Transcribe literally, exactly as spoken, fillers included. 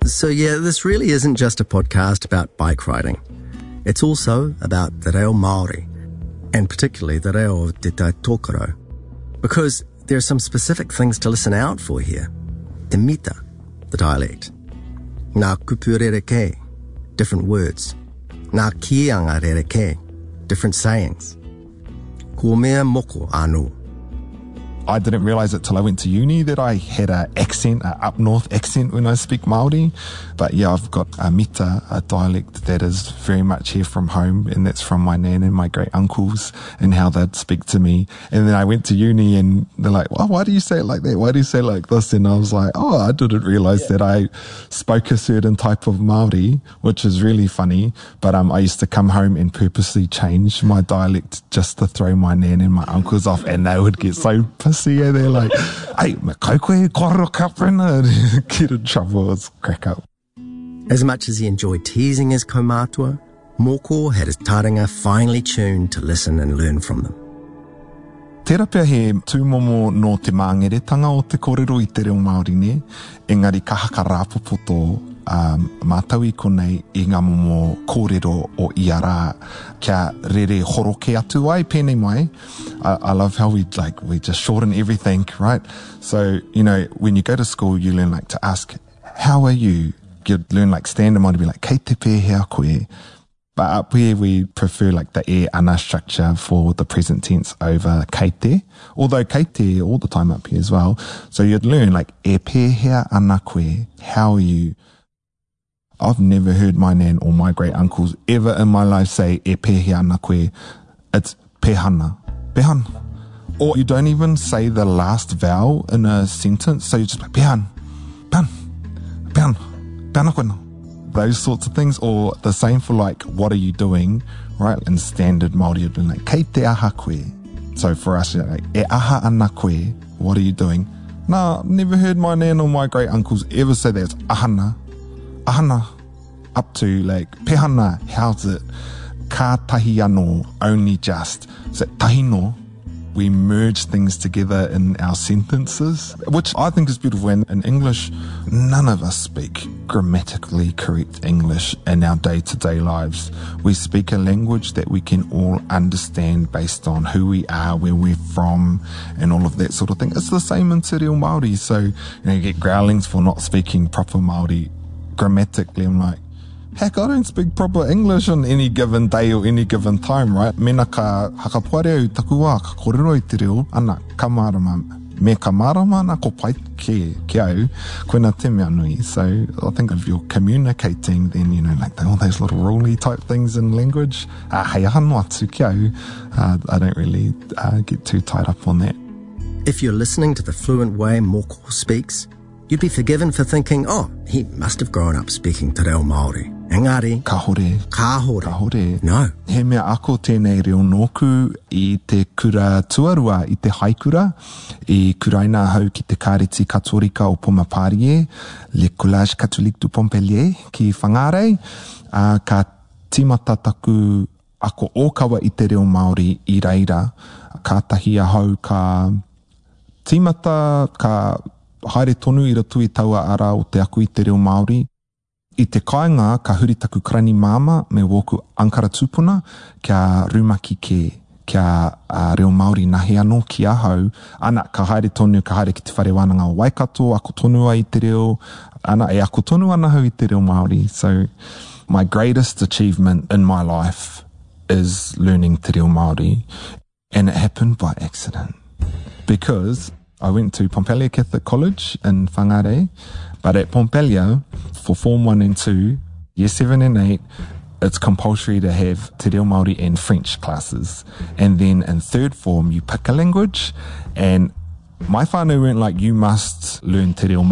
So yeah, this really isn't just a podcast about bike riding. It's also about te reo Māori, and particularly the reo of Te Tai Tōkaro, because there are some specific things to listen out for here. Te mita, the dialect. Ngā kupu rereke, different words. Ngā kianga rereke, different sayings. Ko mea moko anō. I didn't realise it till I went to uni that I had an accent, an up north accent when I speak Māori. But yeah, I've got a mita, a dialect that is very much here from home, and that's from my nan and my great uncles and how they'd speak to me. And then I went to uni and they're like, well, why do you say it like that? Why do you say it like this? And I was like, oh, I didn't realise yeah. that I spoke a certain type of Māori, which is really funny. But um, I used to come home and purposely change my dialect just to throw my nan and my uncles off, and they would get so pissed. Yeah, they're like, hey, kai koe koro kapena, get in trouble, it's crack up. As much as he enjoyed teasing his kaumātua, Moko had his taringa finely tuned to listen and learn from them. Tērā pia he tūmomo no te māngeretanga o te kōrero i te reo Māori ne, engari ka haka rāpopo tō um, mātau i konei i ngā momo kōrero o i a rā kia rere horoke atu ai pēnei mai. I, I love how we like we just shorten everything, right? So, you know, when you go to school, you learn like to ask, how are you? You learn like standard Māori, be like, kei te pēhea koe. But up here we prefer like the e ana structure for the present tense over kei te, although kei te all the time up here as well. So you'd learn like e pēhea ana koe, how are you? I've never heard my nan or my great uncles ever in my life say e pēhea ana koe. It's pehana, pehan. Or you don't even say the last vowel in a sentence, so you just like pehan, pan, pehan, pehan koe. Those sorts of things, or the same for like, what are you doing, right? In standard Māori, you'd be like, kei te aha koe. So for us, like, e aha ana koe, what are you doing? Nah, never heard my nan or my great uncles ever say that. It's ahana, ahana, up to like, pehana, how's it? Ka tahi anō, only just. So tahino, we merge things together in our sentences, which I think is beautiful. And in English, none of us speak grammatically correct English in our day-to-day lives. We speak a language that we can all understand based on who we are, where we're from, and all of that sort of thing. It's the same in te reo Māori. So, you know, you get growlings for not speaking proper Māori grammatically. I'm like, heck, I don't speak proper English on any given day or any given time, right? Mena ka hakapuare au taku wā, ka kōrero i te reo, ana, ka marama, me ka marama na ko pai ke, ke au, koina te mea nui. So I think if you're communicating, then, you know, like all those little rule-y type things in language, uh, hei aha no atu ke au, uh, I don't really uh, get too tied up on that. If you're listening to the fluent way Moko speaks, you'd be forgiven for thinking, oh, he must have grown up speaking te reo Māori. Engari, ka hore. Ka hore. Ka hore. No. He mea ako tēnei reo nōku i te kura tuarua, i te haikura, i kuraina hau ki te kāreti katorika o Pomapārie, Le Collège Catholique du Montpellier, ki Whangarei, uh, ka timata taku ako ōkawa i te reo Māori i reira, ka tahia hau ka timata, ka haere tonu i ratu i taua ara o te aku i te reo Māori. I te kāinga, ka huritaku krani māma me woku ankara tūpuna, kia rumaki ke, kia uh, reo Māori nahi anō ki ahau, ana ka haere tonu, ka haere ki te whare wānanga o Waikato, ako tonua i te reo, ana e ako tonu ana hau i te reo Māori. So my greatest achievement in my life is learning te reo Māori, and it happened by accident. Because I went to Pompelia Catholic College in Whangarei, but at Pompelia, for Form one and two, Year seven and eight, it's compulsory to have te reo Māori and French classes. And then in third form, you pick a language, and my whānau weren't like, you must learn te reo Māori.